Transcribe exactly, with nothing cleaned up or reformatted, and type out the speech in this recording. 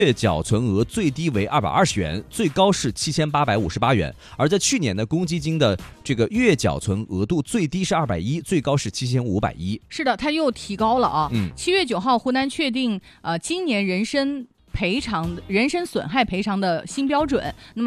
月缴存额最低为二百二十元，最高是七千八百五十八元。而在去年呢，公积金的这个月缴存额度最低是二百一，最高是七千五百一。 是的，它又提高了啊。 嗯， 七月九号，湖南确定呃今年人身赔偿、人身损害赔偿的新标准。那么